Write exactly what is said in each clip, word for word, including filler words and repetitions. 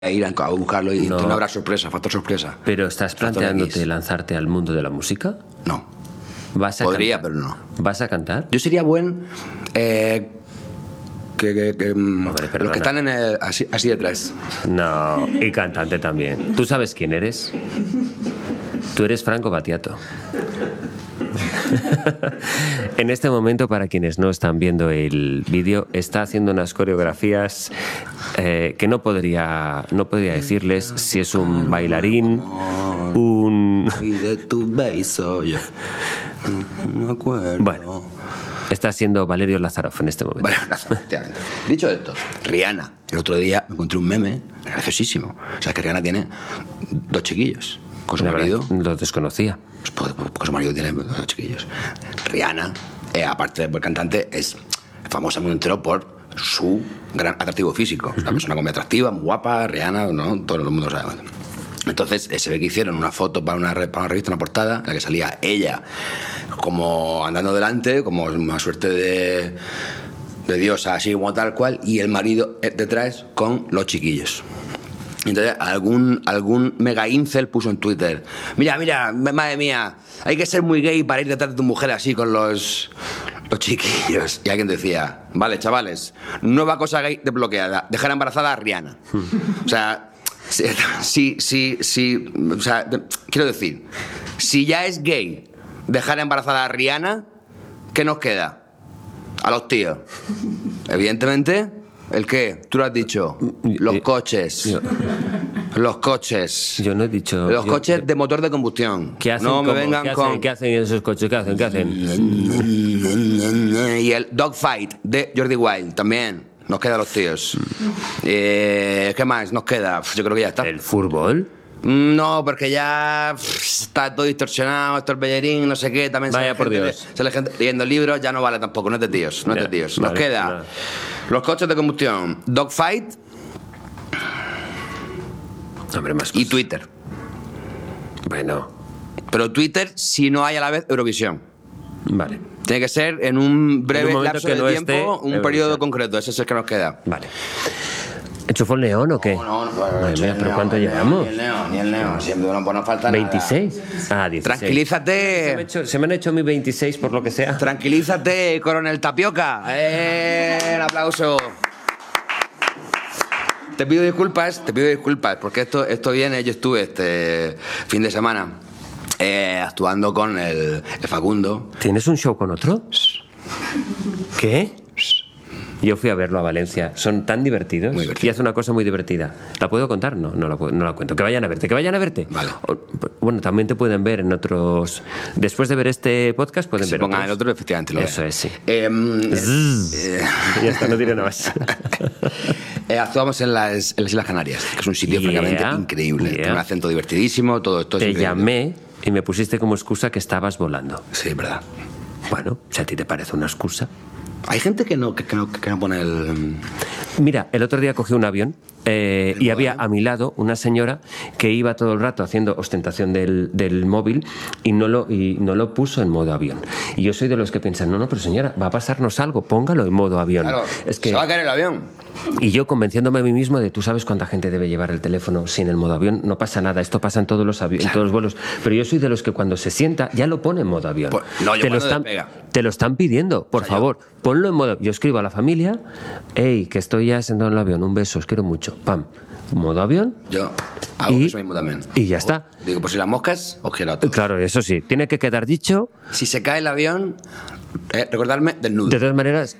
ir a buscarlo y No. no habrá sorpresa, factor sorpresa. ¿Pero estás Factor planteándote X. lanzarte al mundo de la música? No. ¿Vas a Podría, cantar? pero no. ¿Vas a cantar? Yo sería buen... Eh, que, que, que, mm, Hombre, los perdona. que están en el, así, así detrás. No, y cantante también. ¿Tú sabes quién eres? Tú eres Franco Battiato. En este momento, para quienes no están viendo el vídeo, está haciendo unas coreografías eh, que no podría, no podría decirles si es un bailarín, un... Y de tu beso yo no me acuerdo. Bueno, está siendo Valerio Lázarov en este momento. Bueno, efectivamente. Dicho esto, Rihanna. El otro día me encontré un meme graciosísimo. O sea, que Rihanna tiene dos chiquillos con su La verdad, marido. lo desconocía. Pues, porque su marido tiene dos chiquillos. Rihanna, eh, aparte de buen cantante, es famosa muy entero por su gran atractivo físico. Es una persona muy atractiva, muy guapa, Rihanna, ¿no? Todo el mundo lo sabe. Entonces eh, se ve que hicieron una foto para una, re- para una revista, una portada, en la que salía ella como andando delante, como una suerte de, de diosa, así como tal cual, y el marido eh, detrás con los chiquillos. Entonces algún, algún mega incel puso en Twitter: mira, mira, madre mía, hay que ser muy gay para ir detrás de tu mujer así con los, los chiquillos. Y alguien decía: vale, chavales, nueva cosa gay desbloqueada, dejar embarazada a Rihanna. O sea, si, si, si, o sea, quiero decir, si ya es gay dejar embarazada a Rihanna, ¿qué nos queda? A los tíos. Evidentemente, ¿el qué? Tú lo has dicho. Los coches. Yo, Los coches. yo no he dicho... Los yo- coches yo- de motor de combustión. ¿Qué hacen? No me cómo? vengan ¿Qué con... hacen? ¿Qué hacen esos coches? ¿Qué hacen? ¿Qué hacen? Y el Dogfight de Jordi Wild también. Nos queda a los tíos. Eh, ¿Qué más nos queda? Uf, yo creo que ya está. ¿El fútbol? No, porque ya pff, está todo distorsionado, esto el bellerín, no sé qué, también Vaya sale por gente, Dios. sale gente leyendo libros, ya no vale tampoco, no es de tíos, no es Ya, de tíos. Nos vale, queda nada. los coches de combustión, Dogfight Hombre, más y cosas. Twitter. Bueno, Pero Twitter si no hay a la vez Eurovisión. vale. Tiene que ser en un breve En un momento lapso que de no tiempo, esté un Eurovisión. periodo concreto, ese es el que nos queda. Vale. ¿Enchufó el neón o qué? No, no, no, Madre ni mía, el ¿pero neón, cuánto ni el neón, llevamos? Ni el neón, ni el neón, siempre no, pues no falta nada. ¿veintiséis? Ah, dieciséis. Se me, ha Tranquilízate, hecho, se me han hecho mis veintiséis por lo que sea. tranquilízate, coronel Tapioca. ¡Eh! Un aplauso. Te pido disculpas, te pido disculpas, porque esto, esto viene, yo estuve este fin de semana eh, actuando con el, el Facundo. ¿Tienes un show con otro? ¿Qué? Yo fui a verlo a Valencia. Son tan divertidos. Muy divertidos. Y hace una cosa muy divertida. ¿La puedo contar? No, no la, puedo- no la cuento. Que vayan a verte, que vayan a verte. Vale. O- bueno, también te pueden ver en otros... Después de ver este podcast pueden Si ver pongan otros. el otro, efectivamente lo Eso ven. es, sí. Eh, eh, Ya está, no diré nada más. eh, actuamos en las, en las Islas Canarias, que es un sitio Yeah, francamente increíble. yeah. Tiene un acento divertidísimo, todo esto es Te increíble. llamé y me pusiste como excusa que estabas volando. Sí, es verdad. Bueno, si a ti te parece una excusa... Hay gente que no, que, que no, que no pone el... Mira, el otro día cogí un avión eh, y había a mi lado una señora que iba todo el rato haciendo ostentación del, del móvil y no, lo, y no lo puso en modo avión. Y yo soy de los que piensan, no, no, pero señora, va a pasarnos algo, póngalo en modo avión. Claro, es que, se va a caer el avión. y yo convenciéndome a mí mismo de, tú sabes cuánta gente debe llevar el teléfono sin el modo avión, no pasa nada, esto pasa en todos los, avi- en todos los vuelos. Pero yo soy de los que cuando se sienta ya lo pone en modo avión. Pues, no, yo te, lo cuando están, despega. te lo están pidiendo, por O sea, favor, ponlo en modo... Yo escribo a la familia, hey, que estoy ya sentado en el avión, un beso, os quiero mucho, pam, modo avión. Yo hago Y- eso mismo también. y ya está. Digo, pues si las moscas, os quiero a todos. Claro, eso sí, tiene que quedar dicho. Si se cae el avión, eh, recordarme desnudo. De todas maneras,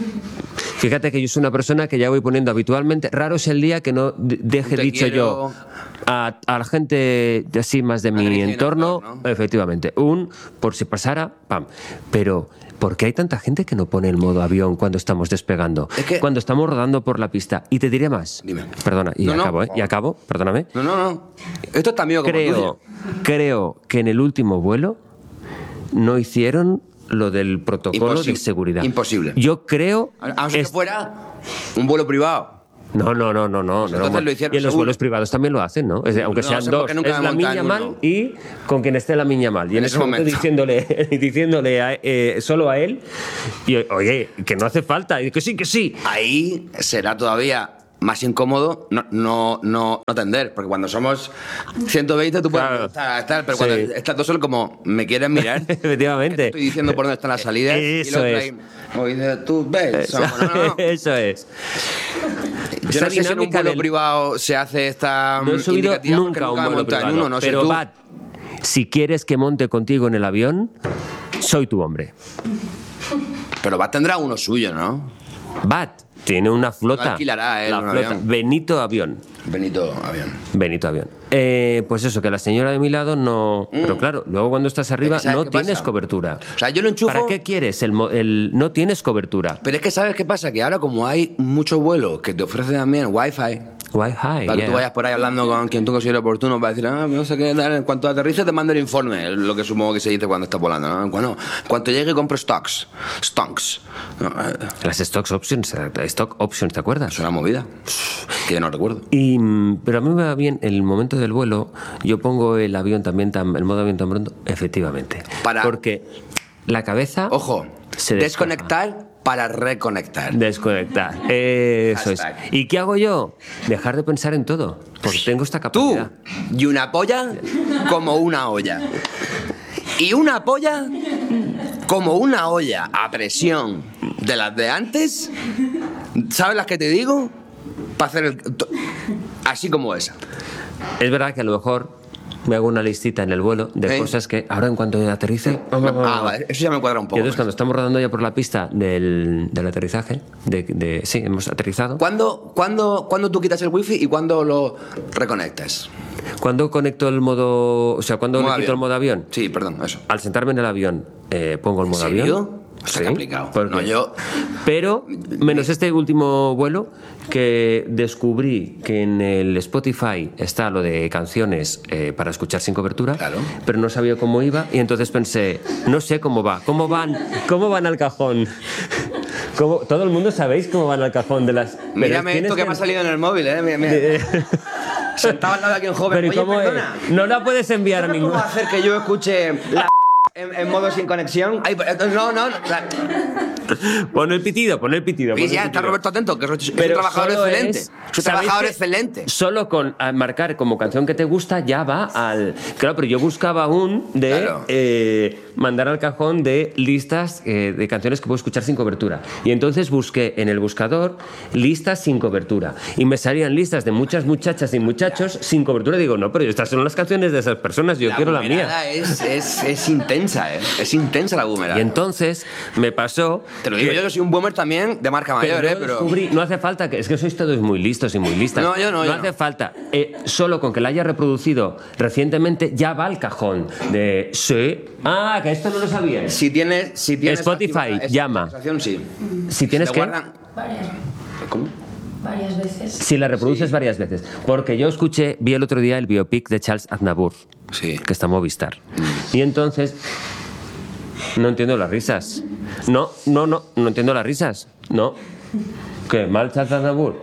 fíjate que yo soy una persona que ya voy poniendo habitualmente. Raro es el día que no de- deje Te dicho quiero. yo a, a la gente de así más de mi Acaricia y entorno, no, ¿no? efectivamente, un por si pasara, pam. Pero, ¿por qué hay tanta gente que no pone el modo avión cuando estamos despegando? Es que- Cuando estamos rodando por la pista. Y te diré más. Dime. Perdona, y No, no. acabo, ¿eh? Y acabo, perdóname. No, no, no. Esto es tan mío como el Creo, tuyo. creo que en el último vuelo no hicieron lo del protocolo Imposible. de seguridad. Imposible. Yo creo... A no ser es- que fuera un vuelo privado. No, no, no, no, no. Entonces no, lo hicieron y en los seguro. vuelos privados también lo hacen, ¿no? Es de- aunque No sean sé dos, por qué nunca es me la he montado miña en mal uno. y con quien esté la miña mal. Y en, En ese ese momento, momento. diciéndole, diciéndole a- eh, solo a él, y, oye, que no hace falta, y que sí, que sí. Ahí será todavía más incómodo no, no, no, no atender, porque cuando somos ciento veinte tú puedes Claro. estar, estar, pero Sí. cuando estás tú solo como, ¿me quieres mirar? Efectivamente. Que te estoy diciendo por dónde están las salidas. y Eso lo otro es. ahí, como dice, tú ves. Eso, No, no, no. eso es. Yo Esa no sé si en un dinámica vuelo del- privado se hace esta No he subido indicativa, porque nunca a un me he vuelo montado en privado. uno, no sé pero, tú. Bat, si quieres que monte contigo en el avión, soy tu hombre. Pero Bat tendrá uno suyo, ¿no? Bat tiene una flota. alquilará él La un flota. avión. Benito Avión. Benito Avión. Benito Avión. Eh, pues eso, que la señora de mi lado no... Pero claro, luego cuando estás arriba Es que ¿sabes no qué tienes pasa? cobertura. O sea, yo lo enchufo... ¿Para qué quieres? El, mo- el- no tienes cobertura. Pero es que ¿sabes qué pasa? Que ahora como hay muchos vuelos que te ofrecen también Wi-Fi, Wi-Fi, para que yeah. tú vayas por ahí hablando con quien tú consideres oportuno para decir, ah, no sé qué, tal, en cuanto aterrice te mando el informe, es lo que supongo que se dice cuando estás volando, ¿no? Bueno, cuando llegue compro stocks, stocks. No, eh, Las stocks options, eh, stock options, ¿te acuerdas? es una movida que yo no recuerdo. Y, mm, pero a mí me va bien el momento del vuelo. Yo pongo el avión también, tan, el modo avión tan pronto, efectivamente. Para- Porque la cabeza. Ojo, se despeja. desconectar para reconectar. Desconectar. Eso es. Hashtag. ¿Y qué hago yo? Dejar de pensar en todo. Porque tengo esta Tú capacidad. y una polla como una olla. Y una polla como una olla a presión de las de antes. ¿Sabes las que te digo? Para hacer el... to- Así como esa. Es verdad que a lo mejor me hago una listita en el vuelo de ¿Eh? cosas que ahora en cuanto aterrice. Ah, vale, eso ya me cuadra un Y poco. entonces cuando estamos rodando ya por la pista del, del aterrizaje, de, de- sí, hemos aterrizado. ¿Cuándo, cuándo, ¿Cuándo tú quitas el wifi y cuándo lo reconectas? Cuando conecto el modo, o sea, cuando le Modo quito avión. el modo avión, Sí, perdón, eso. al sentarme en el avión eh, pongo el ¿En modo serio? avión. Está Sí, complicado. porque- No, yo... Pero, menos este último vuelo, que descubrí que en el Spotify está lo de canciones eh, para escuchar sin cobertura, Claro. pero no sabía cómo iba y entonces pensé, no sé cómo va, cómo van, cómo van al cajón. ¿Cómo- todo el mundo sabéis cómo van al cajón de las... pero Mírame tienes esto que me ha salido en el móvil, ¿eh? Mira, mira. Sentado al lado de aquí un joven. Pero ¿y Oye, cómo es? perdona. No la puedes enviar a ¿Cómo ningún... hacer que yo escuche la en, en modo sin conexión? Ay, pero- no, no, no. Pon el pitido, pon el pitido. Y pon el ya está pitido. Roberto atento, que es un, es un Pero trabajador solo excelente. es- Es un ¿sabéis trabajador que excelente. Solo con a marcar como canción que te gusta ya va al... Claro, pero yo buscaba un de Claro. eh, mandar al cajón de listas eh, de canciones que puedo escuchar sin cobertura. Y entonces busqué en el buscador listas sin cobertura. Y me salían listas de muchas muchachas y muchachos sin cobertura. Digo, no, pero estas son las canciones de esas personas, yo quiero la mía. bumerada Es, es, es intensa, ¿eh? Es intensa la boomerang. Y entonces me pasó... Te lo digo que- yo que soy un boomer también de marca mayor, pero ¿eh? yo Pero... descubrí, no hace falta que, es que sois todos muy listos y muy listas. No, yo no, yo hace no. falta. Eh, solo con que la haya reproducido recientemente ya va al cajón de sí. Ah, que esto no lo sabía. Si tienes, si tienes Spotify, activada esa llama. actualización, sí. Si tienes Te que guardan- Varias, ¿Cómo? varias veces. si la reproduces varias veces, porque yo escuché, vi el otro día el biopic de Charles Aznavour, Sí. que está en Movistar, y entonces no entiendo las risas. No, no, no, no entiendo las risas. No. ¿Qué? ¿Mal Charles Aznavour?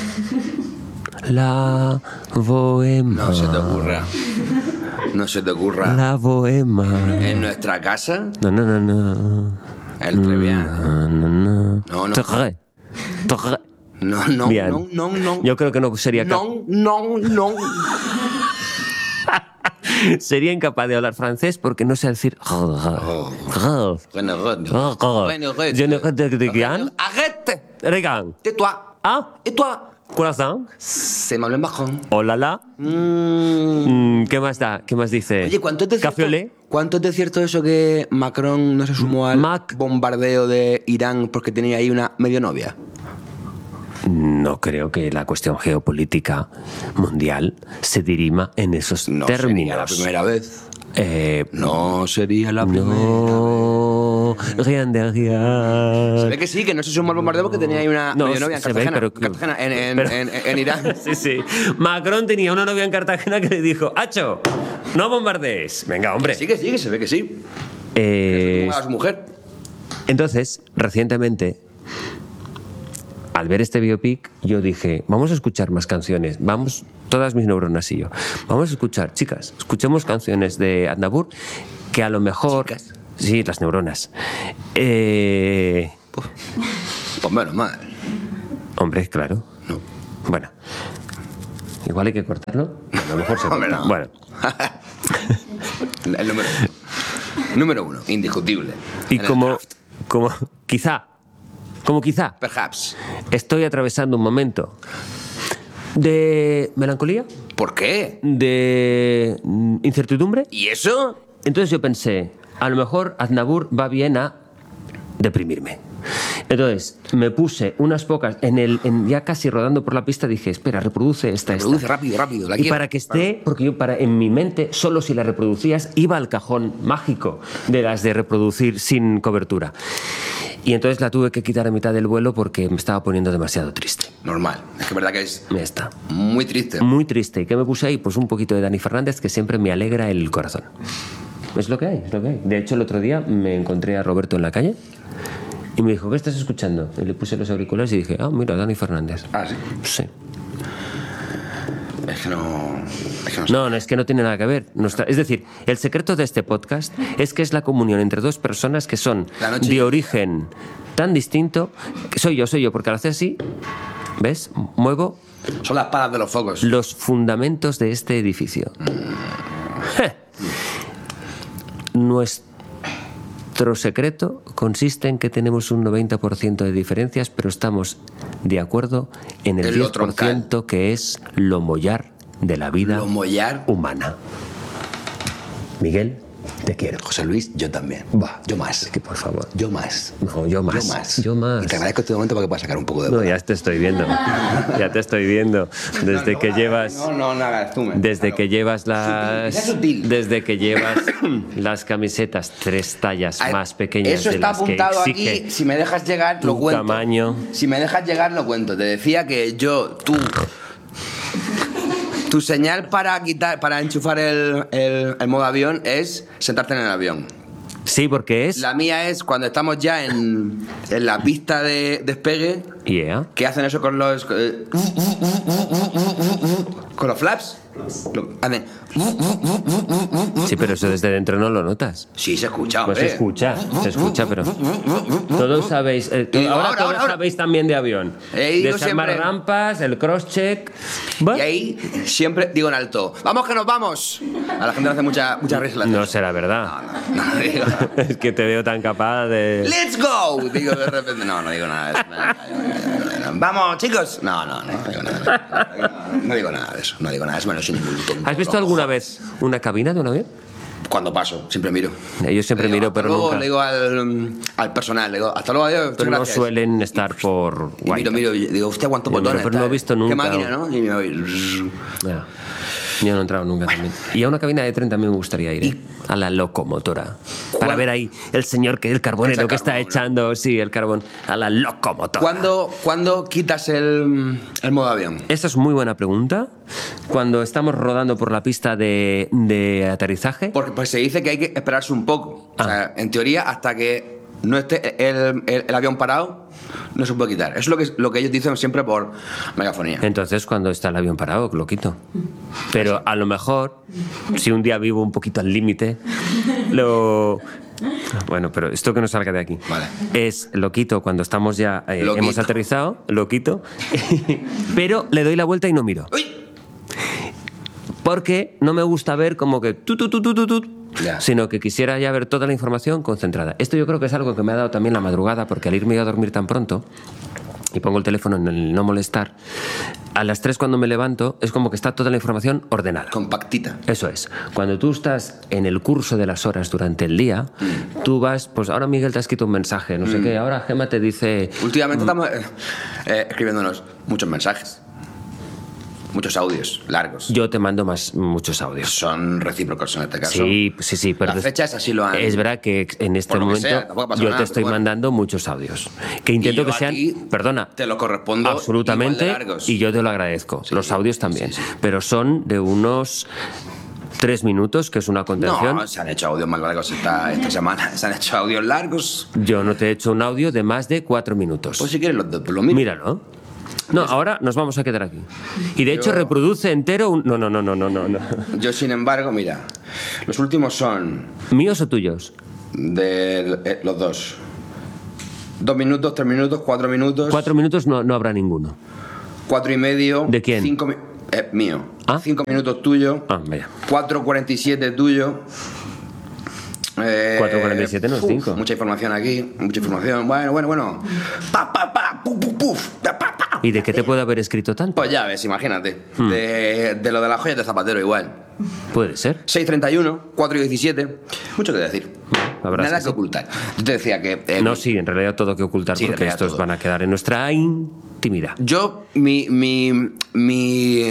La bohema. No se te ocurra. No se te ocurra. La bohema. En nuestra casa, No, no, no, no. el Trevian. No, no, no. No, no. Très, très No, no, bien. no, no, no. Yo creo que no sería capaz. No, no, no. Sería incapaz de hablar francés porque no sé decir. Bueno, Je ne regarde rien. Arrête. Regarde. Tais-toi. Ah, Et toi? corazón. C'est Manuel Macron. Oh la la. Mm. Mm, ¿Qué más da? ¿Qué más dice? Oye, ¿cuánto es de Café olé. cierto, ¿cuánto es de cierto eso que Macron no se sumó al Mac. bombardeo de Irán porque tenía ahí una medio novia? No creo que la cuestión geopolítica mundial se dirima en esos No términos. sería la primera vez. Eh, No sería la primera. no, rien de Se rien. ve que sí, que no se sumó al bombardeo porque tenía ahí una No, medio novia en se ve, Cartagena. pero- en, Cartagena, en, en- pero- en- en Irán. Sí, sí. Macron tenía una novia en Cartagena que le dijo, Hacho, no bombardees. Venga, hombre. Sí que sí, que se ve que sí. Eh, Como a su mujer. entonces, recientemente, al ver este biopic, yo dije, vamos a escuchar más canciones, vamos, todas mis neuronas y yo, vamos a escuchar, chicas, escuchemos canciones de Aznavour que a lo mejor... ¿Chicas? Sí, las neuronas. Eh, Pues menos mal. hombre, claro. No. Bueno, igual hay que cortarlo. A lo mejor se corta. Hombre, no. Bueno. El número uno. Número uno, indiscutible. Y En el como, draft. como quizá, como quizá, Perhaps. estoy atravesando un momento de melancolía, ¿Por qué? de mm, incertidumbre. ¿Y eso? Entonces yo pensé, a lo mejor Aznavour va bien a deprimirme. Entonces me puse unas pocas, en el, en, ya casi rodando por la pista, dije, espera, reproduce esta, esta. Reproduce rápido, rápido. La Y quiero. para que esté, porque yo para, en mi mente, solo si la reproducías, iba al cajón mágico de las de reproducir sin cobertura. Y entonces la tuve que quitar a mitad del vuelo porque me estaba poniendo demasiado triste. Normal. Es que es verdad que es Ya está. muy triste. Muy triste. ¿Y qué me puse ahí? Pues un poquito de Dani Fernández, que siempre me alegra el corazón. Es lo que hay, es lo que hay. De hecho, el otro día me encontré a Roberto en la calle y me dijo, ¿qué estás escuchando? Y le puse los auriculares y dije, ah, mira, Dani Fernández. Ah, sí. Sí. Es que no. Es que no sé. No, no, es que no tiene nada que ver. No está- es decir, el secreto de este podcast es que es la comunión entre dos personas que son La noche- de origen tan distinto. Que soy yo, soy yo, porque al hacer así, ¿ves? Muevo Son las palas de los focos. los fundamentos de este edificio. Je. Nuestro secreto consiste en que tenemos un noventa por ciento de diferencias, pero estamos de acuerdo en el En lo diez por ciento que es lo mollar de la vida Lo mollar. humana. Miguel, te quiero. José Luis, yo también. Va. Yo más. Que por favor. Yo más. No, yo más. Yo más. Yo más. Y te agradezco este momento porque puedas sacar un poco de No, bola. ya te estoy viendo. Ya te estoy viendo. Desde No, que no, llevas. No, no, no hagas tú. me- Desde claro. que llevas Sutil, las. sea sutil. Desde que llevas las camisetas tres tallas A ver, más pequeñas Eso de está las que apuntado exige aquí. Si me dejas llegar, tu lo cuento. tamaño. Si me dejas llegar, lo cuento. Te decía que yo, tú. Tu señal para quitar, para enchufar el, el, el modo avión es sentarte en el avión. Sí, porque es. La mía es cuando estamos ya en, en la pista de despegue, Yeah. que hacen eso con los. eh, con los flaps. Lo- hacen. Sí, pero eso desde dentro no lo notas. Sí, se escucha, Pues hombre. se escucha, se escucha, pero. Todos sabéis. eh, to- Y digo, ahora, ahora, todos ahora, ahora. sabéis también de avión. Eh, digo Desarmar siempre- rampas, el cross-check. ¿Va? Y ahí siempre digo en alto: ¡Vamos que nos vamos! A la gente le hace mucha, mucha risa. la- No será verdad. No, no digo. Es que te veo tan capaz de. ¡Let's go! Digo de repente. No, no digo nada de eso. ¡Vamos, chicos! No, no, no. No digo nada, no digo nada de eso. No digo nada de eso. Bueno, soy ningún tonto. ¿Has visto alguna vez una cabina de un avión? Cuando paso, siempre miro. Yo siempre Le digo, miro, hasta pero luego, nunca. Le digo al, al personal, le digo, hasta luego, adiós. Pero no gracias. suelen estar por Y miro, miro, y digo, hostia, cuántos Yo, botones. pero no tal. he visto nunca. Qué máquina, ¿no? Y me voy. Ya. Yo no he entrado nunca también. Y a una cabina de tren también me gustaría ir. ¿eh? A la locomotora. Para ¿Cuál? ver ahí el señor que el carbonero Echa que está carbón, ¿no? echando, sí, el carbón. A la locomotora. ¿Cuándo, ¿Cuándo quitas el, el modo avión? Esa es muy buena pregunta. Cuando estamos rodando por la pista de, de aterrizaje. Porque pues, se dice que hay que esperarse un poco. O sea, en teoría, hasta que no esté el, el- el avión parado, no se puede quitar. Eso es lo que, lo que ellos dicen siempre por megafonía. Entonces, cuando está el avión parado, lo quito. Pero a lo mejor, si un día vivo un poquito al límite, lo. Bueno, pero esto que no salga de aquí. Vale. Es lo quito cuando estamos ya. eh, Lo hemos quito. aterrizado, lo quito. Pero le doy la vuelta y no miro. ¡Uy! Porque no me gusta ver como que tu, tu, tu, tu, tu, tu, Ya. sino que quisiera ya ver toda la información concentrada. Esto yo creo que es algo que me ha dado también la madrugada, porque al irme a dormir tan pronto, y pongo el teléfono en el no molestar, a las tres cuando me levanto es como que está toda la información ordenada. Compactita. Eso es. Cuando tú estás en el curso de las horas durante el día, tú vas, pues ahora Miguel te ha escrito un mensaje, no sé qué, ahora Gemma te dice... Últimamente estamos eh, eh, escribiéndonos muchos mensajes. Muchos audios largos. Yo te mando más muchos audios. Son recíprocos en este caso. Sí, sí, sí, pero Las fechas así lo han... es verdad que en este Por lo que momento sea, tampoco pasa yo nada, te estoy pero bueno. mandando muchos audios que intento Y yo que a sean, ti perdona, te lo correspondo absolutamente, igual de largos. y yo te lo agradezco. Sí, Los audios también, sí, sí. pero son de unos tres minutos, que es una contención. No, se han hecho audios más largos esta, esta semana. Se han hecho audios largos. Yo no te he hecho un audio de más de cuatro minutos. Pues si quieres, lo, lo miro. Míralo. No, ahora nos vamos a quedar aquí. Y de hecho Yo- reproduce entero un... No, no, no, no, no, no, no. Yo, sin embargo, mira, los últimos son ¿Míos o tuyos? de eh, los dos. Dos minutos, tres minutos, cuatro minutos. Cuatro minutos no, no habrá ninguno. cuatro y medio. ¿De quién? Cinco, eh, mío. ¿Ah? Cinco minutos tuyo. Ah, vaya. cuatro cuarenta y siete tuyo. Eh, cuatro cuarenta y siete no es uf, cinco. Mucha información aquí, mucha información. Bueno, bueno, bueno. Pa, pa, pa, puf, puf, puf, pa, pa, pa. ¿Y de qué te puede haber escrito tanto? Pues ya ves, imagínate. Hmm. De, de lo de las joyas de Zapatero igual. Puede ser. seis treinta y uno, cuatro diecisiete. Mucho que decir. La verdad Nada es que que sí. ocultar. Yo te decía que... eh, No, sí, en realidad todo que ocultar Sí, en porque realidad estos todo. van a quedar en nuestra intimidad. Yo, mi, mi, mi...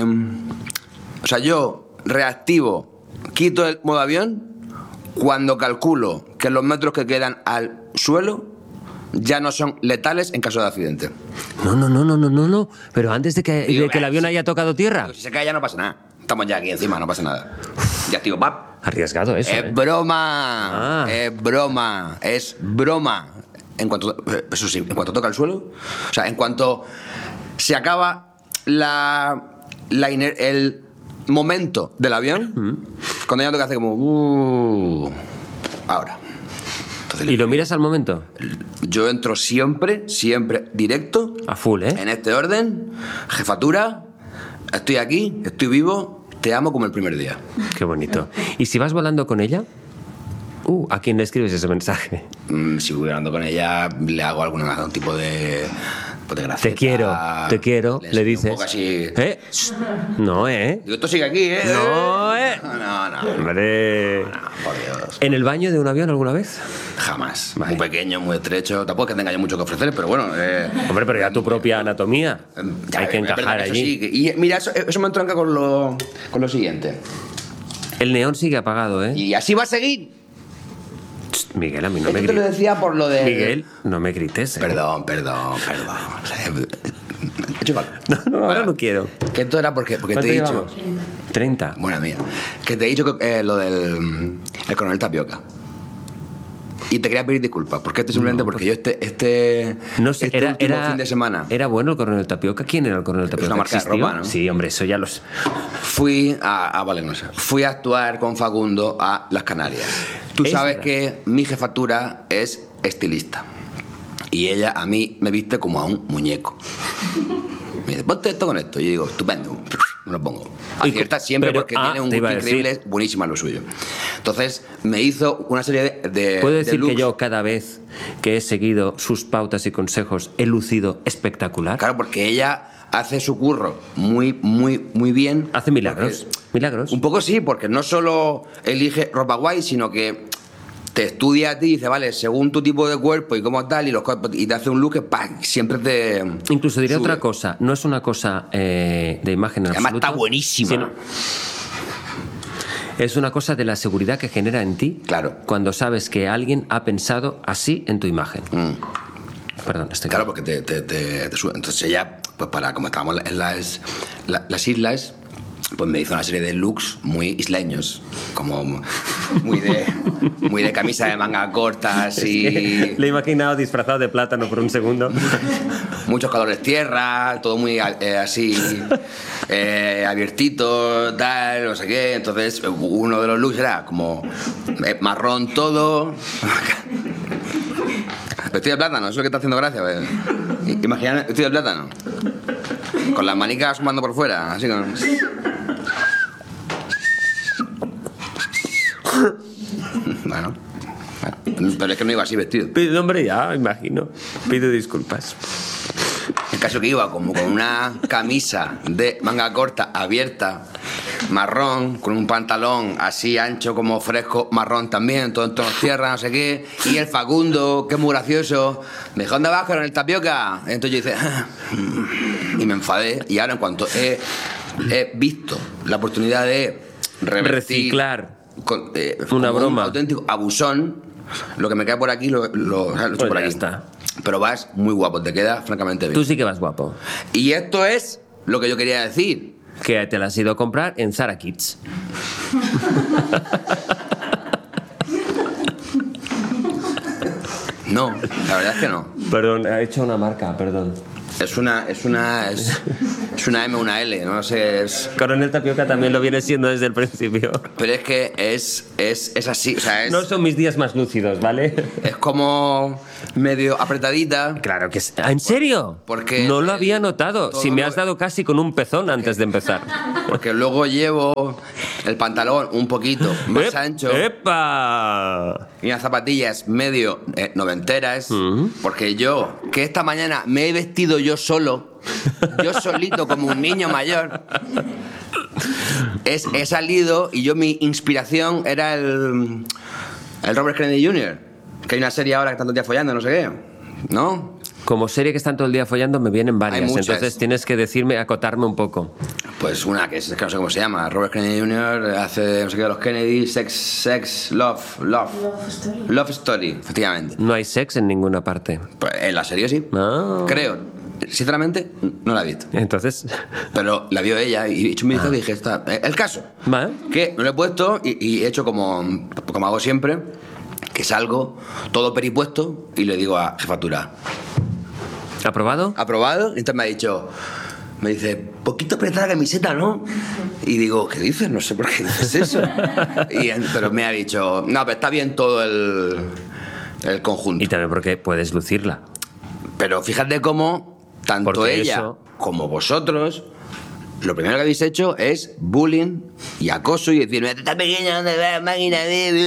O sea, yo reactivo, quito el modo avión cuando calculo que los metros que quedan al suelo ya no son letales en caso de accidente. No, no, no, no, no, no, no. Pero antes de que, Digo, de que el eh, avión sí. haya tocado tierra. Pero si se cae ya no pasa nada. Estamos ya aquí encima, no pasa nada. Ya, tío, pap. Arriesgado eso, Es ¿eh? broma. Ah. Es broma. Es broma. En cuanto, eso sí, en cuanto toca el suelo, o sea, en cuanto se acaba la, la iner- el momento del avión, cuando ya toca hace como uh, ahora. Entonces, ¿Y lo miras al momento? yo entro siempre, siempre directo, A full, ¿eh? en este orden, jefatura, estoy aquí, estoy vivo, te amo como el primer día. Qué bonito. ¿Y si vas volando con ella? Uh, ¿a quién le escribes ese mensaje? Mm, si voy hablando con ella, le hago algún, algún tipo de, pues de gracia. Te quiero, te quiero, le, enseño dices. Un poco así. ¿Eh? No, ¿eh? Digo, esto sigue aquí, ¿eh? No, ¿eh? No, no, no. Hombre. No, por Dios. ¿En el baño de un avión alguna vez? Jamás. Vale. Muy pequeño, muy estrecho. Tampoco es que tenga yo mucho que ofrecer, pero bueno. Eh, Hombre, pero ya tu propia anatomía. ya, Hay que es verdad encajar que eso allí. sí, que- y mira, eso, eso me entronca con lo, con lo siguiente. El neón sigue apagado, ¿eh? Y así va a seguir. Chst, Miguel, a mí no me Esto te lo grites. decía por lo de. Miguel, no me grites, ¿eh? Perdón, perdón, perdón. O sea, he hecho mal. No, no, ahora Bueno, no quiero. Que esto era porque, porque te ¿Cuánto he dicho. llevamos? treinta. Buena mía. Que te he dicho que, eh, lo del el coronel Tapioca. Y te quería pedir disculpas, porque esto simplemente No, porque yo este este, No sé, este era, último era, fin de semana ¿Era bueno el coronel Tapioca? ¿Quién era el coronel Tapioca? una marca de ¿Existió? ropa, ¿no? Sí, hombre, eso ya los... fui a, a vale, no sé, fui a actuar con Facundo a Las Canarias. Tú Es sabes verdad. que mi jefatura es estilista. Y ella a mí me viste como a un muñeco. Me dice, ponte esto con esto. Y yo digo, estupendo, me lo pongo. Y Acierta co- siempre pero- porque ah, tiene un te iba gusto a decir. increíble, es buenísima lo suyo. Entonces me hizo una serie de, de Puedo de decir que looks. yo cada vez que he seguido sus pautas y consejos he lucido espectacular. Claro, porque ella hace su curro muy, muy, muy bien. Hace milagros. Porque- Milagros. Un poco sí, porque no solo elige ropa guay, sino que te estudia a ti y dice, vale, según tu tipo de cuerpo y cómo tal, y, los, cuerpos- y te hace un look que ¡pam! Siempre te. Incluso diré sube. otra cosa. No es una cosa eh, de imagen en Además absoluto, está buenísima. sino- es una cosa de la seguridad que genera en ti. Claro. Cuando sabes que alguien ha pensado así en tu imagen. Mm. Perdón, estoy... Claro, porque te, te, te- te sube. Entonces ella, pues para, como estábamos en las, la- las islas, pues me hizo una serie de looks muy isleños, como muy de, muy de camisa de manga corta, así. Le he imaginado disfrazado de plátano por un segundo. Muchos colores tierra, todo muy eh, así eh, abiertito, tal, no sé qué. Entonces, uno de los looks era como eh, marrón todo. Vestido de plátano, eso es lo que está haciendo gracia. ¿Ves? Imagina vestido de plátano. Con las manicas asomando por fuera, así con. Bueno, bueno, pero es que no iba así vestido. Pido, hombre, ya, me imagino. Pido disculpas. El caso que iba como con una camisa de manga corta abierta, marrón, con un pantalón así ancho como fresco, marrón también, todo en tonos tierra, no sé qué. Y el Facundo, que es muy gracioso, me dijo, ¿dónde vas con el Tapioca? Entonces yo hice, y me enfadé. Y ahora en cuanto he, he visto la oportunidad de revertir, Reciclar. con, eh, Una como broma. un auténtico abusón, lo que me queda por aquí lo, lo, lo he hecho Pues por ya aquí. está. Pero vas muy guapo, te queda francamente bien. Tú sí que vas guapo. Y esto es lo que yo quería decir. Que te la has ido a comprar en Zara Kids. No, la verdad es que no. Perdón, ha hecho una marca, perdón. Es una, es una, es, Es una M o una L, no sé. Es... Coronel Tapioca también lo viene siendo desde el principio. Pero es que es, es, es así, o sea, es... No son mis días más lúcidos, ¿vale? Es como medio apretadita. Claro que es... ¿En serio? Porque no lo había notado. Si me lo... has dado casi con un pezón antes de empezar. Porque luego llevo el pantalón un poquito más ¡Ep, ancho. ¡Epa! Y unas zapatillas medio eh, noventeras. Uh-huh. Porque yo, que esta mañana me he vestido yo solo... Yo solito como un niño mayor es, he salido y yo mi inspiración era el, el Robert Kennedy junior Que hay una serie ahora que están todo el día follando, no sé qué, ¿no? Como serie que están todo el día follando me vienen varias, entonces tienes que decirme, acotarme un poco. Pues una que, es, que no sé cómo se llama, Robert Kennedy junior hace no sé qué de los Kennedy, Sex, Sex, Love, Love, Love Story, Love Story, efectivamente. No hay sex en ninguna parte. Pues en la serie sí, ah. creo. Sinceramente, no la he visto. Entonces... Pero la vio ella y he hecho un vistazo y dije, está... El caso, ¿vale? Que me lo he puesto y, y he hecho como, como hago siempre, que salgo todo peripuesto y le digo a jefatura... ¿Aprobado? ¿Aprobado? Y entonces me ha dicho... Me dice, poquito apretada la camiseta, ¿no? Y digo, ¿qué dices? No sé por qué dices eso. y, pero me ha dicho, no, pero está bien todo el, el conjunto. Y también porque puedes lucirla. Pero fíjate cómo... Tanto porque ella eso... como vosotros, lo primero que habéis hecho es bullying y acoso y decir, esta pequeña donde va la máquina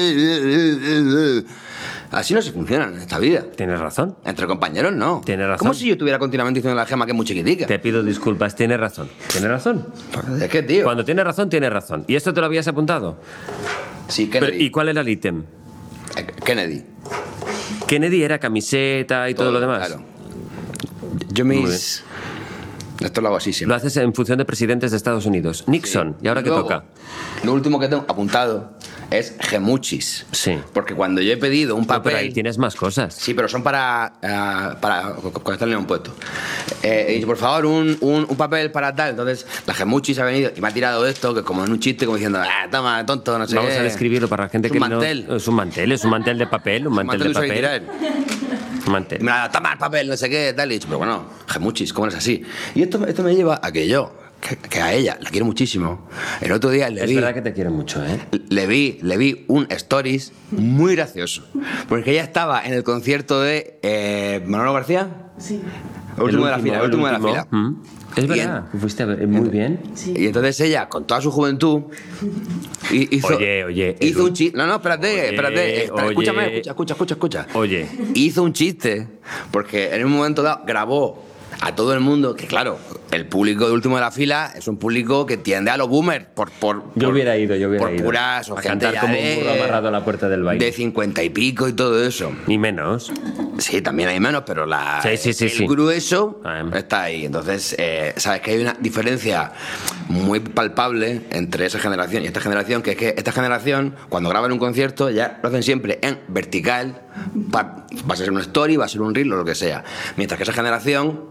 de... Así no se funciona en esta vida. Tienes razón. Entre compañeros, no. Tienes razón. Como si yo estuviera continuamente diciendo a la Gema que es muy chiquitica. Te pido disculpas, tienes razón. Tienes razón. Es que, tío... Cuando tienes razón, tienes razón. ¿Y esto te lo habías apuntado? Sí, Kennedy. Pero, ¿y cuál era el ítem? Kennedy. Kennedy era camiseta y todo, todo lo demás. Claro. Yo mis... Esto lo hago así siempre. Lo haces en función de presidentes de Estados Unidos. Nixon. Sí. ¿Y ahora qué toca? Lo último que tengo apuntado es gemuchis. Sí. Porque cuando yo he pedido un papel... No, pero ahí tienes más cosas. Sí, pero son para... Uh, para cuando están en un puesto. Eh, he dicho, por favor, un, un, un papel para tal. Entonces, la gemuchis ha venido y me ha tirado esto, que como en un chiste, como diciendo, ah, toma, tonto, no sé Vamos qué. a describirlo para la gente es que un mantel. no... Es un mantel. Es un mantel de papel. Un mantel, un mantel de papel. Mantel. Me la toma el papel, no sé qué, tal. Y he dicho, pero bueno, gemuchis, ¿cómo es así? Y esto, esto me lleva a que yo, que, que a ella la quiero muchísimo. El otro día le es vi... Es verdad que te quiero mucho, ¿eh? Le vi, le vi un stories muy gracioso. Porque ella estaba en el concierto de eh, Manolo García. Sí. El último, de la fila, el último, último de la fila. ¿Mm? Es verdad, que fuiste a ver, muy bien. Sí. Y entonces ella, con toda su juventud, hizo, oye, oye, hizo un chiste. No, no, espérate, oye, espérate. espérate oye, escúchame, escucha, escucha, escucha, escucha. Oye. Hizo un chiste, porque en un momento dado grabó a todo el mundo, que claro, el público de último de la fila es un público que tiende a los boomers por, por, yo por, hubiera ido, yo hubiera por ido. puras, a cantar como un burro amarrado a la puerta del baile. De cincuenta y pico y todo eso. Ni menos. Sí, también hay menos, pero la, sí, sí, sí, el sí. grueso está ahí. Entonces, eh, sabes que hay una diferencia muy palpable entre esa generación y esta generación, que es que esta generación, cuando graban un concierto, ya lo hacen siempre en vertical, va, va a ser una story, va a ser un reel o lo que sea. Mientras que esa generación...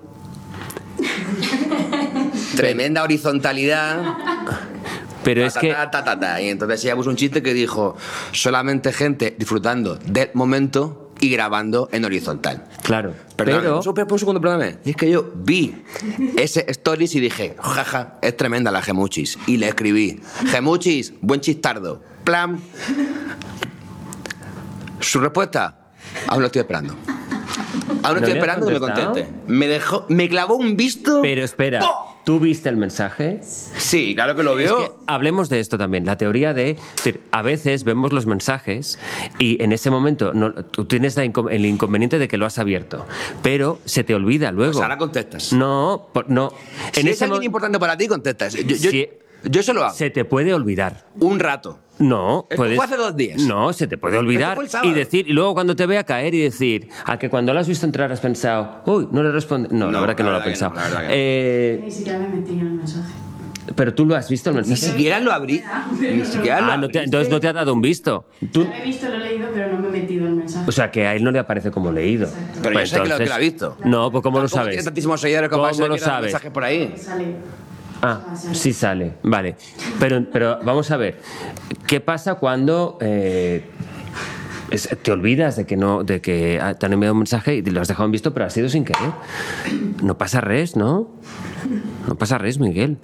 tremenda horizontalidad. Pero ta, es ta, que... Ta, ta, ta, ta. Y entonces ella puso un chiste que dijo, solamente gente disfrutando del momento y grabando en horizontal. Claro. Perdón, pero... un, un segundo, perdóname. Y es que yo vi ese stories y dije, jaja, es tremenda la gemuchis. Y le escribí, gemuchis, buen chistardo. Plan. Su respuesta, aún lo estoy esperando. Aún ¿No estoy esperando que me conteste. Me dejó, me clavó un visto. Pero espera, ¡oh! ¿Tú viste el mensaje? Sí, claro que lo vio. Es que hablemos de esto también, la teoría de... Es decir, a veces vemos los mensajes y en ese momento no, tú tienes la inco- el inconveniente de que lo has abierto, pero se te olvida luego. Pues ahora contestas. No, por, no. Si en es ese alguien mo- importante para ti, contestas. Yo, yo, si yo se lo hago. Se te puede olvidar. Un rato. No, Esto puedes... fue hace dos días. No, se te puede olvidar y decir, y luego cuando te vea caer y decir, a que cuando lo has visto entrar has pensado, uy, no le responde. No, no, la verdad que no lo he pensado. No, no, eh... Ni siquiera me metí en el mensaje. Pero tú lo has visto el mensaje. Ni siquiera lo abrí. Ni siquiera lo Ah, no te, entonces no te ha dado un visto. Tú... Lo he visto, lo he leído, pero no me he metido en el mensaje. O sea, que a él no le aparece como leído. Exacto. Pero Pues yo sé entonces... que lo, que lo ha visto. No, pues ¿cómo lo sabes? Tiene tantísimos seguidores como ¿Cómo lo sabes? mensajes por ahí. Sale. Ah, sí sale, vale. Pero, pero vamos a ver, ¿qué pasa cuando eh, es, te olvidas de que no, de que te han enviado un mensaje y lo has dejado en visto, pero ha sido sin querer? No pasa res, ¿no? No pasa res, Miguel.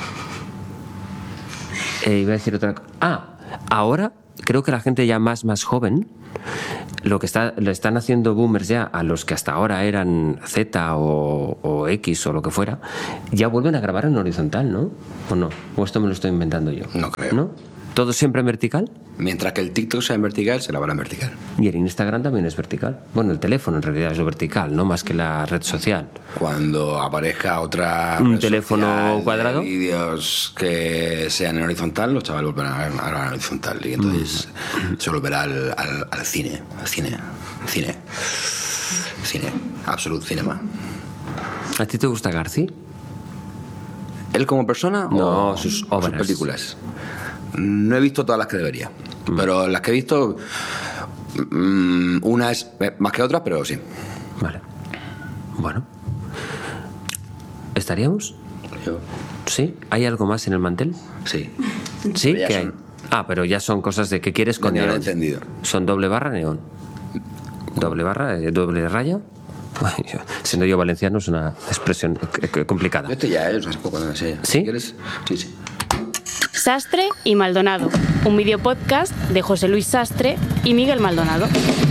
Eh, iba a decir otra cosa. Ah, ahora creo que la gente ya más, más joven, lo que está, lo están haciendo boomers ya, a los que hasta ahora eran Z o, o X o lo que fuera, ya vuelven a grabar en horizontal, ¿no? ¿O no? ¿O esto me lo estoy inventando yo? No creo. ¿No? ¿Todo siempre en vertical? Mientras que el TikTok sea en vertical, se grabará en vertical. Y el Instagram también es vertical. Bueno, el teléfono en realidad es lo vertical, no más que la red social. Cuando aparezca otra ¿Un red teléfono social de cuadrado? vídeos que sean en horizontal, los chavales volverán a ver- a grabar en horizontal. Y entonces Mm. se volverá al, al, al cine. Al cine. Cine. Cine. Absolute cinema. ¿A ti te gusta Garci? ¿Él como persona No, o sus o obras. películas? No he visto todas las que debería. Pero las que he visto, mm, una es eh, más que otras, pero sí. Vale. Bueno. ¿Estaríamos? Yo, ¿Sí? ¿Hay algo más en el mantel? sí. ¿Sí? Pero ya ¿Qué hay? son- Ah, pero ya son cosas de que quieres con De neón neón. encendido. ¿Son doble barra neón? ¿Doble barra? eh, ¿Doble raya? Ay, yo- siendo yo valenciano es una expresión eh, eh, complicada. Yo estoy ya, ¿eh? O sea, es poco, no sé. ¿Sí? Si quieres, sí, sí. Sastre y Maldonado, un videopodcast de José Luis Sastre y Miguel Maldonado.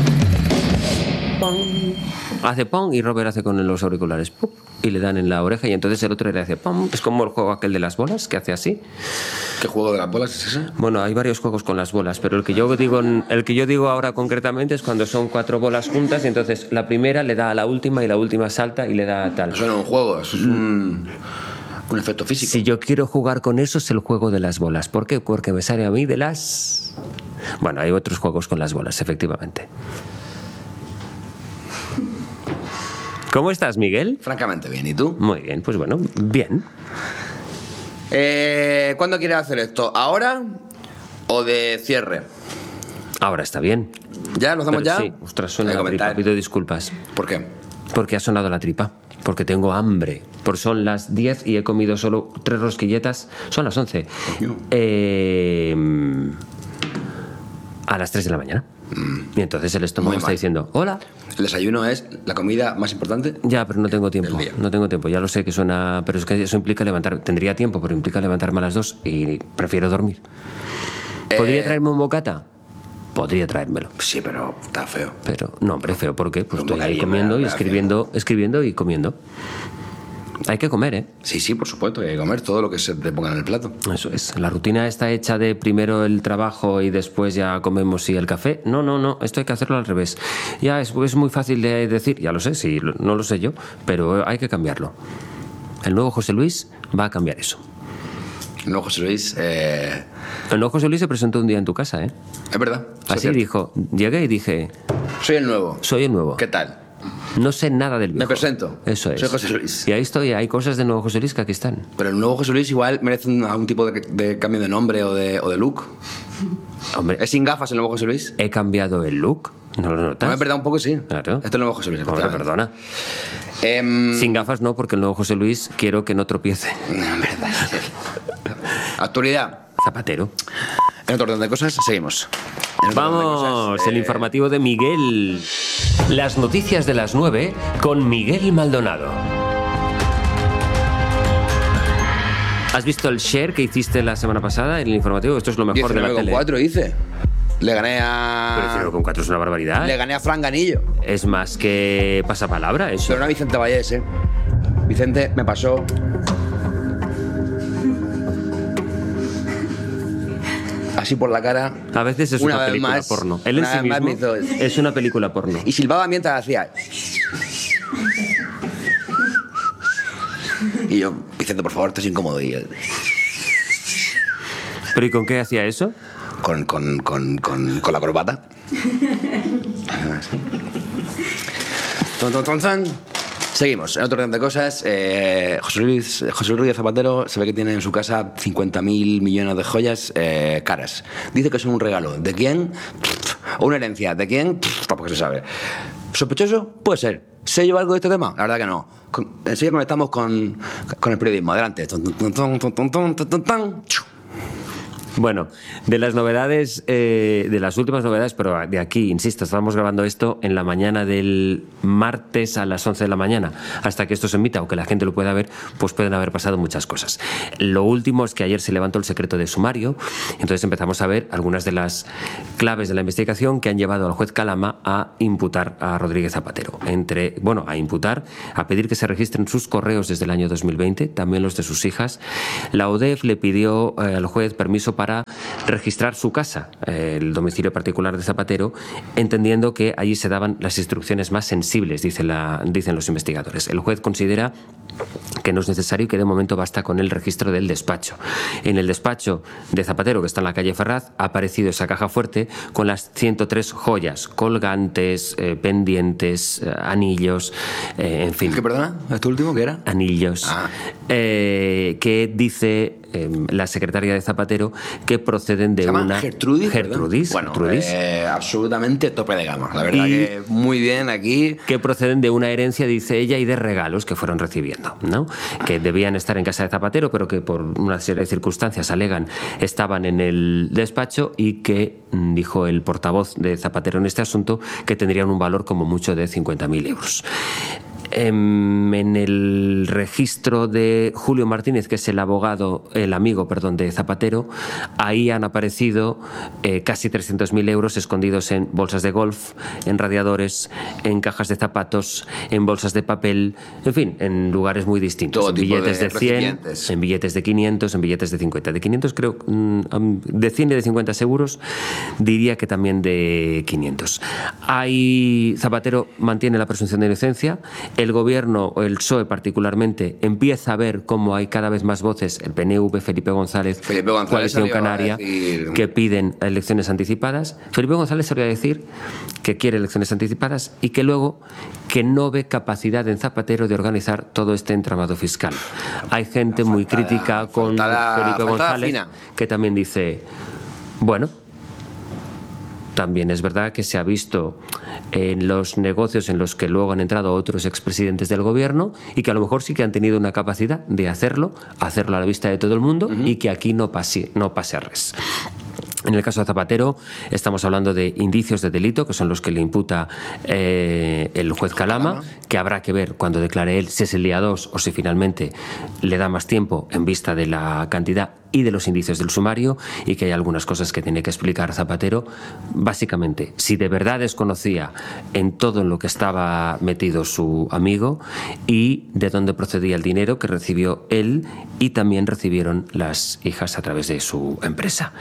Hace pom y Robert hace con los auriculares pum, y le dan en la oreja y entonces el otro le hace pom. Es como el juego aquel de las bolas que hace así. ¿Qué juego de las bolas es ese? Bueno, hay varios juegos con las bolas, pero el que yo digo, el que yo digo ahora concretamente es cuando son cuatro bolas juntas y entonces la primera le da a la última y la última salta y le da tal. Eso no es un juego, eso es un, un efecto físico. Si yo quiero jugar con eso es el juego de las bolas. ¿Por qué? Porque me sale a mí de las... Bueno, hay otros juegos con las bolas, efectivamente. ¿Cómo estás, Miguel? Francamente bien, ¿y tú? Muy bien, pues bueno, bien. Eh, ¿Cuándo quieres hacer esto? ¿Ahora o de cierre? Ahora está bien. ¿Ya? ¿Lo hacemos Pero ya? sí, ostras, suena Voy a la tripa, comentar. pido disculpas. ¿Por qué? Porque ha sonado la tripa. Porque tengo hambre. Porque son las diez y he comido solo tres rosquilletas. Son las once. Coño. Eh, a las tres de la mañana. Y entonces el estómago Muy está mal. diciendo, hola. ¿El desayuno es la comida más importante? Ya, pero no tengo tiempo. Del día. No tengo tiempo. Ya lo sé que suena... Pero es que eso implica levantar... Tendría tiempo, pero implica levantarme a las dos y prefiero dormir. ¿Podría Eh, traerme un bocata? Podría traérmelo. Sí, pero está feo. Pero, no, hombre, feo, ¿por qué? Pues Un estoy ahí bocadillo comiendo me y da- me da escribiendo, escribiendo y comiendo. Hay que comer, ¿eh? Sí, sí, por supuesto, hay que comer todo lo que se te ponga en el plato. Eso es. La rutina está hecha de primero el trabajo y después ya comemos y el café. No, no, no. Esto hay que hacerlo al revés. Ya es, es muy fácil de decir, ya lo sé, sí, lo- no lo sé yo, pero hay que cambiarlo. El nuevo José Luis va a cambiar eso. No, José Luis, eh, El nuevo José Luis se presentó un día en tu casa, ¿eh? es verdad. sí, es Así cierto. dijo. Llegué y dije, Soy el nuevo. soy el nuevo. ¿Qué tal? No sé nada del viejo. Me presento. Eso es. Soy José Luis. Y ahí estoy, hay cosas de nuevo José Luis que aquí están. Pero el nuevo José Luis igual merece un- algún tipo de, de cambio de nombre o de, o de look. Hombre, ¿Es sin gafas el nuevo José Luis? he cambiado el look. ¿No lo notas? No, es verdad, un poco sí. Claro. Este es el nuevo José Luis. Hombre, efectivamente. perdona. Em, Sin gafas no, porque el nuevo José Luis quiero que no tropiece. no, en verdad. Actualidad. Zapatero. En otro orden de cosas, seguimos. En otro orden de Vamos, cosas, el eh, informativo de Miguel. Las noticias de las nueve con Miguel Maldonado. ¿Has visto el share que hiciste la semana pasada en el informativo? Esto es lo mejor de la diecinueve con tele. cuatro hice. Le gané Pero a. diecinueve con cuatro es una barbaridad. Le gané a Fran Ganillo. Es más que pasapalabra eso. Pero no a Vicente Vallés, ¿eh? Vicente me pasó. Así por la cara. A veces es una, Una vez película más, porno. Él en una sí vez más mismo me hizo- es una película porno. Y silbaba mientras hacía. Y yo, Vicente, por favor, esto es incómodo. Y él, ¿Pero y con qué hacía eso? con, con, con, con, con la corbata. Así. Ton, ton, ton, ton. Seguimos. En otro orden de cosas, eh, José Luis, José Luis Zapatero se ve que tiene en su casa cincuenta mil millones de joyas eh, caras. Dice que son un regalo. ¿De quién? Pff, ¿O una herencia? ¿De quién? Pff, tampoco se sabe. ¿Sospechoso? Puede ser. ¿Sé yo algo de este tema? La verdad que no. Con, enseguida conectamos con, con el periodismo. Adelante. Ton, ton, ton, ton, ton, ton, ton, ton, ton. Chu. Bueno, de las novedades, eh, de las últimas novedades, pero de aquí, insisto, estamos grabando esto en la mañana del martes a las once de la mañana. Hasta que esto se emita o que la gente lo pueda ver, pues pueden haber pasado muchas cosas. Lo último es que ayer se levantó el secreto de sumario, entonces empezamos a ver algunas de las claves de la investigación que han llevado al juez Calama a imputar a Rodríguez Zapatero. Entre, bueno, a imputar, a pedir que se registren sus correos desde el año dos mil veinte, también los de sus hijas. La U D E F le pidió eh, al juez permiso para para registrar su casa, eh, el domicilio particular de Zapatero, entendiendo que allí se daban las instrucciones más sensibles, dice la, dicen los investigadores. El juez considera que no es necesario y que de momento basta con el registro del despacho. En el despacho de Zapatero, que está en la calle Ferraz, ha aparecido esa caja fuerte con las ciento tres joyas, colgantes, eh, pendientes, eh, anillos, eh, en fin. ¿Qué, perdona? ¿Este último qué era? Anillos. Ah. Eh, que dice eh, la secretaria de Zapatero que proceden de ¿Se llama una... Gertrudis? Gertrudis. Bueno, Gertrudis. Eh, absolutamente tope de gama. La verdad y que muy bien aquí. Que proceden de una herencia, dice ella, y de regalos que fueron recibiendo, ¿no? Que debían estar en casa de Zapatero, pero que por una serie de circunstancias, alegan, estaban en el despacho y que, dijo el portavoz de Zapatero en este asunto, que tendrían un valor como mucho de cincuenta mil euros. En el registro de Julio Martínez, que es el abogado, el amigo, perdón, de Zapatero, ahí han aparecido eh, casi trescientos mil euros escondidos en bolsas de golf, en radiadores, en cajas de zapatos, en bolsas de papel, en fin, en lugares muy distintos. Todo en tipo billetes de, de cien, en billetes de quinientos, en billetes de cincuenta. De quinientos creo, de cien y de cincuenta seguros, diría que también de quinientos. Ahí Zapatero mantiene la presunción de inocencia. El gobierno, o el P S O E particularmente, empieza a ver cómo hay cada vez más voces, el P N V, Felipe González, Felipe González Coalición Canaria, decir... que piden elecciones anticipadas. Felipe González solía decir que quiere elecciones anticipadas y que luego que no ve capacidad en Zapatero de organizar todo este entramado fiscal. Hay gente la muy faltada, crítica con faltada, Felipe González fina. que también dice, bueno, también es verdad que se ha visto en los negocios en los que luego han entrado otros expresidentes del gobierno y que a lo mejor sí que han tenido una capacidad de hacerlo, hacerlo a la vista de todo el mundo, uh-huh. y que aquí no pase, no pase a res. En el caso de Zapatero estamos hablando de indicios de delito, que son los que le imputa eh, el juez Calama, que habrá que ver cuando declare él si es el día dos o si finalmente le da más tiempo en vista de la cantidad y de los indicios del sumario, y que hay algunas cosas que tiene que explicar Zapatero. Básicamente, si de verdad desconocía en todo en lo que estaba metido su amigo y de dónde procedía el dinero que recibió él y también recibieron las hijas a través de su empresa.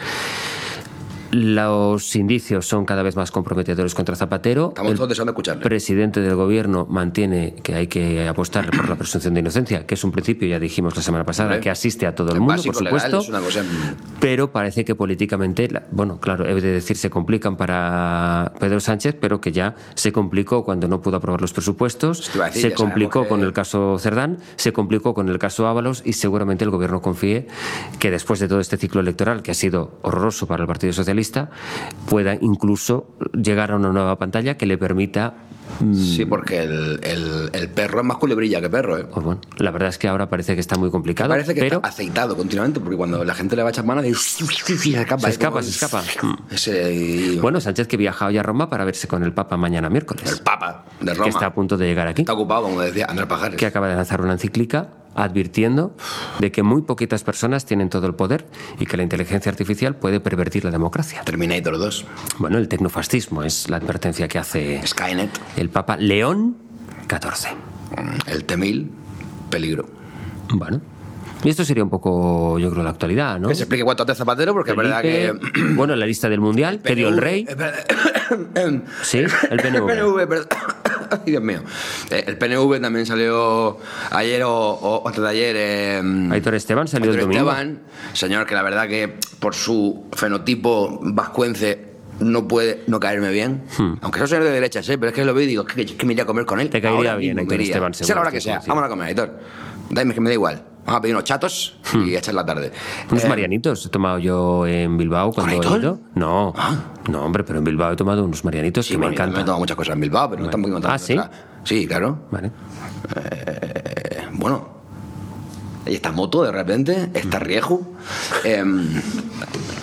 Los indicios son cada vez más comprometedores contra Zapatero. Estamos todos deseando escucharle. El presidente del gobierno mantiene que hay que apostar por la presunción de inocencia, que es un principio, ya dijimos la semana pasada, que asiste a todo el, el mundo, por supuesto. Legal, es una cosa... Pero parece que políticamente, bueno, claro, he de decir, se complican para Pedro Sánchez, pero que ya se complicó cuando no pudo aprobar los presupuestos, decir, se complicó con que... el caso Cerdán, se complicó con el caso Ábalos, y seguramente el gobierno confíe que después de todo este ciclo electoral, que ha sido horroroso para el Partido Socialista, pueda incluso llegar a una nueva pantalla que le permita... Mmm... Sí, porque el, el, el perro es más culebrilla que perro, ¿eh? Pues bueno, la verdad es que ahora parece que está muy complicado. Parece que pero... está aceitado continuamente, porque cuando la gente le va a echar mano, se escapa. Se escapa, se escapa. Ese... Y... Bueno, Sánchez, que viaja hoy a Roma para verse con el Papa mañana miércoles. El Papa de Roma. Que está a punto de llegar aquí. Está ocupado, como decía Andrés Pajares. Que acaba de lanzar una encíclica advirtiendo de que muy poquitas personas tienen todo el poder y que la inteligencia artificial puede pervertir la democracia. Terminator dos. Bueno, el tecnofascismo es la advertencia que hace Skynet. El Papa León catorce. El T mil, peligro. Bueno. Y esto sería un poco, yo creo, la actualidad, ¿no? Que se explique cuánto hace Zapatero, porque Felipe, es verdad que... Bueno, la lista del Mundial, que dio el rey. Sí, el P N V. El P N V, perdón. Ay, Dios mío. El P N V también salió ayer o, o antes de ayer. Eh, Aitor Esteban salió Aitor el domingo. Esteban, señor que la verdad que por su fenotipo vascuence no puede no caerme bien. Hmm. Aunque sea señor de derechas, ¿eh? Pero es que lo veo y digo, es que, que me iría a comer con él. Te caería ahora bien, Aitor Esteban, seguro. Sea la hora que sea, vamos a comer, Aitor. Dame que me da igual. Vamos a pedir unos chatos y hmm. echar la tarde. Unos eh, marianitos he tomado yo en Bilbao cuando he ido. No, ah. no, hombre, pero en Bilbao he tomado unos marianitos sí, que me encantan. He tomado muchas cosas en Bilbao, pero vale. no tampoco ¿Ah, sí? Sí, claro. Vale. Eh, bueno. Y esta moto de repente, esta Rieju. Eh,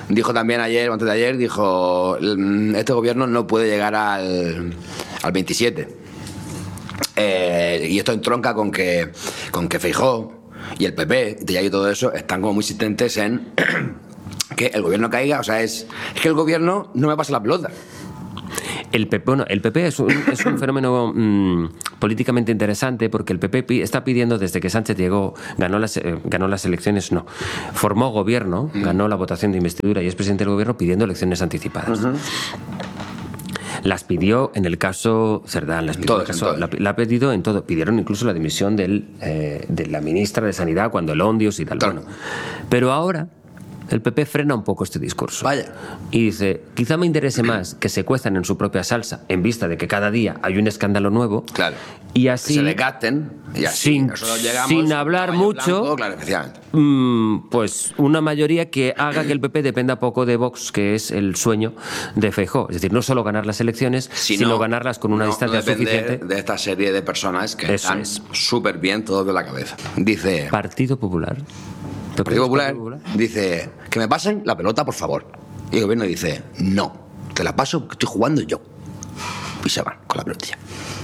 Dijo también ayer, o antes de ayer, dijo, este gobierno no puede llegar al, al veintisiete. Eh, y esto entronca con que, con que Feijóo y el P P y todo eso están como muy insistentes en que el gobierno caiga. O sea, es, es que el gobierno no me pasa la pelota. El P P, bueno, el P P es un, es un fenómeno mmm, políticamente interesante porque el P P está pidiendo desde que Sánchez llegó, ganó las, eh, ganó las elecciones, no, formó gobierno, mm. ganó la votación de investidura y es presidente del gobierno pidiendo elecciones anticipadas. Uh-huh. Las pidió en el caso Cerdán, las pidió todo, en el caso, la, la ha pedido en todo. Pidieron incluso la dimisión del, eh, de la ministra de Sanidad cuando el Ondios y tal. Bueno, pero ahora el P P frena un poco este discurso. Vaya. Y dice, quizá me interese más que se cuezan en su propia salsa, en vista de que cada día hay un escándalo nuevo. Claro. Y así... Que se decaten y así. Sin, sin hablar mucho, blanco, claro, efectivamente. Mmm, pues una mayoría que haga que el P P dependa poco de Vox, que es el sueño de Feijóo. Es decir, no solo ganar las elecciones, si sino no, ganarlas con una no, distancia no suficiente. De esta serie de personas que Eso están es. súper bien todos de la cabeza. Dice... Partido Popular. El Partido Popular dice que me pasen la pelota, por favor. Y el gobierno dice, no, te la paso porque estoy jugando yo. Y se van con la pelotilla.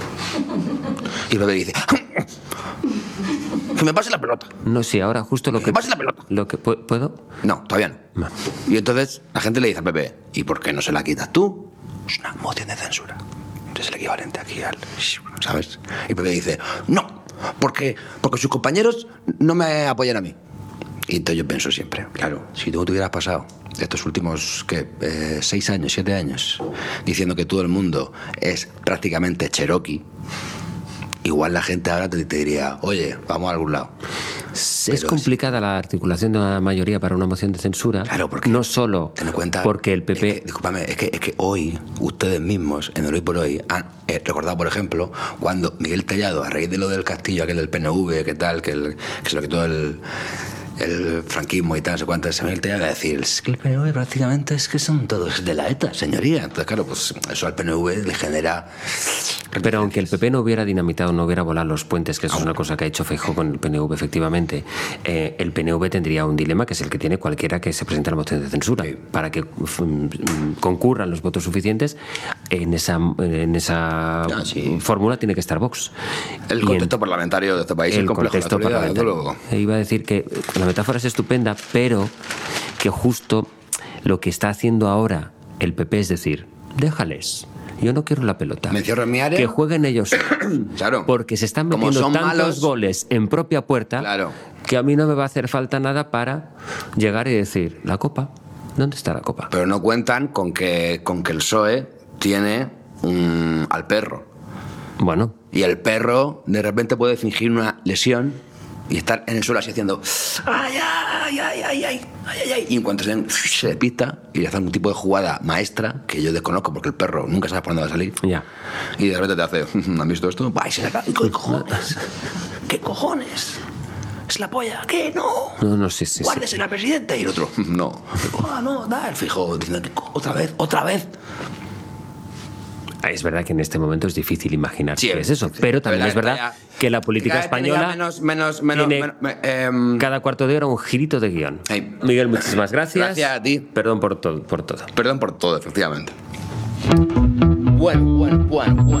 Y el P P dice, que me pase la pelota. No, sí, ahora justo lo que... Que me pase la pelota. Lo que, ¿Puedo? No, todavía no. no. Y entonces la gente le dice al P P, ¿y por qué no se la quitas tú? Es una moción de censura. Es el equivalente aquí al... ¿Sabes? Y el P P dice, no, porque, porque sus compañeros no me apoyan a mí. Y entonces yo pienso siempre, claro, si tú te hubieras pasado estos últimos, ¿qué? Eh, seis años, siete años, diciendo que todo el mundo es prácticamente cherokee, igual la gente ahora te, te diría, oye, vamos a algún lado. Es Pero complicada es... la articulación de una mayoría para una moción de censura. Claro, porque... No solo ten en cuenta, porque el P P... Es que, discúlpame, es que, es que hoy, ustedes mismos, en el Hoy por Hoy, han eh, recordado, por ejemplo, cuando Miguel Tellado, a raíz de lo del castillo, aquel del P N V, que tal, que, el, que se lo quitó el... el franquismo y tal, no sé cuánto, se me te iba a decir, es que el P N V prácticamente es que son todos de la ETA, señoría. Entonces, claro, pues eso al P N V le genera... Pero aunque el P P no hubiera dinamitado, no hubiera volado los puentes, que eso es una cosa que ha hecho Feijóo con el P N V, efectivamente, eh, el P N V tendría un dilema que es el que tiene cualquiera que se presente a la moción de censura. Sí. Para que um, concurran los votos suficientes, en esa, en esa ah, sí. fórmula tiene que estar Vox. El y contexto en, parlamentario de este país el es complejo. Contexto parlamentario. Iba a decir que la metáfora es estupenda, pero que justo lo que está haciendo ahora el P P es decir, déjales, yo no quiero la pelota, me encierro en mi área, que jueguen ellos. Claro. Porque se están metiendo tantos malos, goles en propia puerta, claro, que a mí no me va a hacer falta nada para llegar y decir, la copa, ¿dónde está la copa? Pero no cuentan con que, con que el P S O E tiene un, al perro. Bueno. Y el perro de repente puede fingir una lesión y estar en el suelo así haciendo ay, ay, ay, ay, ay, ay, ay. Y en cuanto se, se despista y le hace algún tipo de jugada maestra que yo desconozco porque el perro nunca sabe por dónde va a salir. Ya. Y de repente te hace, ¿han visto esto? Va y se saca, ¿qué cojones? ¿Qué cojones? ¿Es la polla? ¿Qué? No. No, no, sí, sí. Guárdese sí. la presidenta. Y el otro, no. Ah, no, da el fijo diciendo, otra vez, otra vez. Es verdad que en este momento es difícil imaginar sí, qué es eso, pero también verdad, es verdad ya, que la política española menos, menos, menos, tiene menos, eh, cada cuarto de hora un girito de guión. Hey. Miguel, muchísimas gracias. Gracias a ti. Perdón por todo, por todo. Perdón por todo, efectivamente. Bueno, bueno, bueno, bueno.